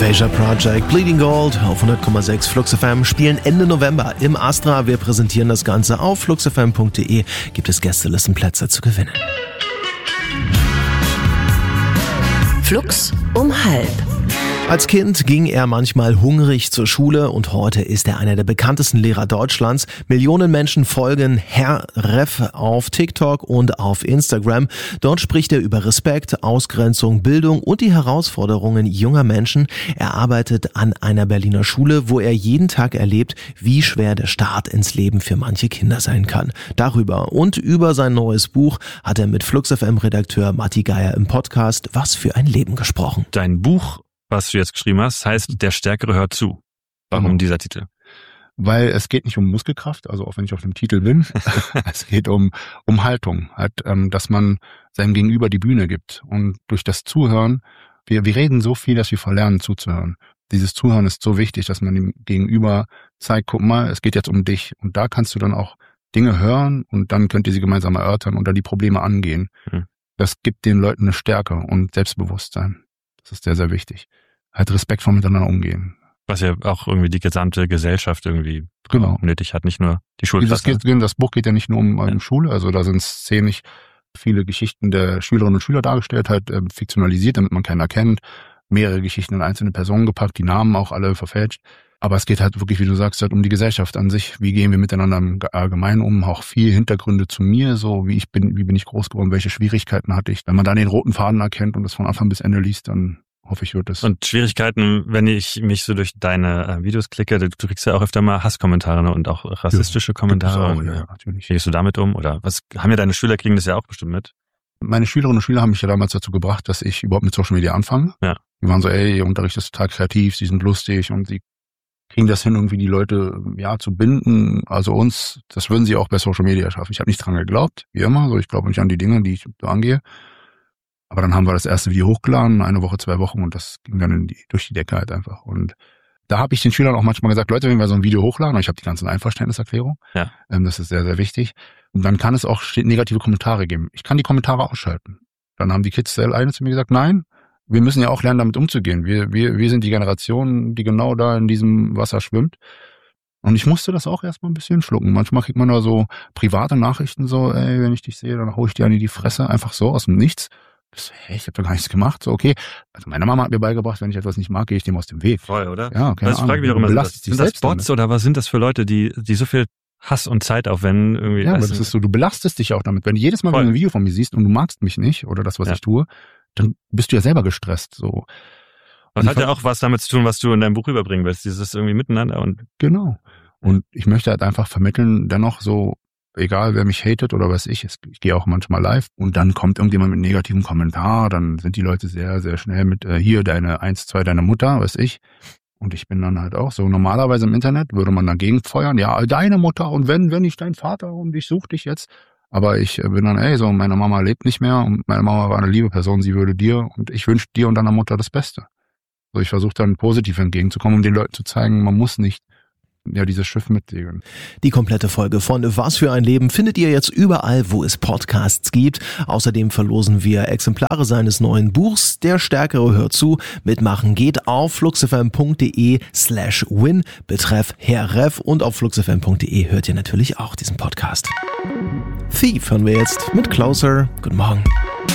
Anastasia Project, Bleeding Gold auf 100,6 Flux FM spielen Ende November im Astra. Wir präsentieren das Ganze auf fluxfm.de. Gibt es Gästelistenplätze zu gewinnen. Flux um 12:30. Als Kind ging er manchmal hungrig zur Schule und heute ist er einer der bekanntesten Lehrer Deutschlands. Millionen Menschen folgen Herr Ref auf TikTok und auf Instagram. Dort spricht er über Respekt, Ausgrenzung, Bildung und die Herausforderungen junger Menschen. Er arbeitet an einer Berliner Schule, wo er jeden Tag erlebt, wie schwer der Start ins Leben für manche Kinder sein kann. Darüber und über sein neues Buch hat er mit Flux FM-Redakteur Matti Geier im Podcast Was für ein Leben gesprochen. Dein Buch, was du jetzt geschrieben hast, heißt Der Stärkere hört zu. Warum dieser Titel? Weil es geht nicht um Muskelkraft, also auch wenn ich auf dem Titel bin. Es geht um Haltung, halt, dass man seinem Gegenüber die Bühne gibt. Und durch das Zuhören, wir reden so viel, dass wir verlernen zuzuhören. Dieses Zuhören ist so wichtig, dass man dem Gegenüber zeigt, guck mal, es geht jetzt um dich. Und da kannst du dann auch Dinge hören und dann könnt ihr sie gemeinsam erörtern und dann die Probleme angehen. Das gibt den Leuten eine Stärke und Selbstbewusstsein. Das ist sehr, sehr wichtig. Halt respektvoll miteinander umgehen. Was ja auch irgendwie die gesamte Gesellschaft irgendwie nötig hat, nicht nur die Schulklasse. Das Buch geht ja nicht nur um Schule, also da sind szenisch viele Geschichten der Schülerinnen und Schüler dargestellt, halt fiktionalisiert, damit man keinen erkennt. Mehrere Geschichten in einzelne Personen gepackt, die Namen auch alle verfälscht. Aber es geht halt wirklich, wie du sagst, halt um die Gesellschaft an sich. Wie gehen wir miteinander im Allgemeinen um? Auch viel Hintergründe zu mir, so wie bin ich groß geworden, welche Schwierigkeiten hatte ich. Wenn man dann den roten Faden erkennt und das von Anfang bis Ende liest, dann hoffe ich, wird das. Und Schwierigkeiten, wenn ich mich so durch deine Videos klicke, du kriegst ja auch öfter mal Hasskommentare und auch rassistische Kommentare. Auch, ja, natürlich. Wie gehst du damit um? Oder was haben ja deine Schüler, kriegen das ja auch bestimmt mit? Meine Schülerinnen und Schüler haben mich ja damals dazu gebracht, dass ich überhaupt mit Social Media anfange. Ja. Die waren so, ihr Unterricht ist total kreativ, sie sind lustig und sie kriegen das hin, irgendwie die Leute zu binden. Also uns, das würden sie auch bei Social Media schaffen. Ich habe nicht dran geglaubt, wie immer. So, ich glaube nicht an die Dinge, die ich so angehe. Aber dann haben wir das erste Video hochgeladen, 1 Woche, 2 Wochen und das ging dann durch die Decke halt einfach. Und da habe ich den Schülern auch manchmal gesagt, Leute, wenn wir so ein Video hochladen, und ich habe die ganzen Einverständniserklärungen, das ist sehr, sehr wichtig, und dann kann es auch negative Kommentare geben. Ich kann die Kommentare ausschalten. Dann haben die Kids alleine zu mir gesagt, nein, wir müssen ja auch lernen, damit umzugehen. Wir sind die Generation, die genau da in diesem Wasser schwimmt. Und ich musste das auch erstmal ein bisschen schlucken. Manchmal kriegt man da so private Nachrichten so, wenn ich dich sehe, dann hau ich dir an die Fresse, einfach so aus dem Nichts. Ich habe da gar nichts gemacht. So, okay. Also meine Mama hat mir beigebracht, wenn ich etwas nicht mag, gehe ich dem aus dem Weg. Voll, oder? Ja, keine Ahnung. Frage mich auch immer, sind das Bots oder was sind das für Leute, die so viel Hass und Zeit aufwenden? Irgendwie, ja, aber das ist so, du belastest dich auch damit. Wenn du jedes Mal ein Video von mir siehst und du magst mich nicht oder das, was ich tue, dann bist du ja selber gestresst. So. Das hat ja auch was damit zu tun, was du in deinem Buch überbringen willst. Dieses irgendwie miteinander und. Genau. Und ich möchte halt einfach vermitteln, dennoch so, egal wer mich hatet oder was ich gehe auch manchmal live und dann kommt irgendjemand mit einem negativen Kommentar, dann sind die Leute sehr, sehr schnell mit hier deine 1-2 deine Mutter, was ich. Und ich bin dann halt auch so, normalerweise im Internet würde man dagegen feuern, ja, deine Mutter und wenn nicht dein Vater und ich suche dich jetzt. Aber ich bin dann, so, meine Mama lebt nicht mehr und meine Mama war eine liebe Person, sie würde dir und ich wünsche dir und deiner Mutter das Beste. So, ich versuche dann positiv entgegenzukommen, um den Leuten zu zeigen, man muss nicht dieses Schiff mitsegeln. Die komplette Folge von Was für ein Leben findet ihr jetzt überall, wo es Podcasts gibt. Außerdem verlosen wir Exemplare seines neuen Buchs. Der Stärkere hört zu. Mitmachen geht auf fluxfm.de/win betreff Herr Ref und auf fluxfm.de hört ihr natürlich auch diesen Podcast. Thief hören wir jetzt mit Closer. Guten Morgen.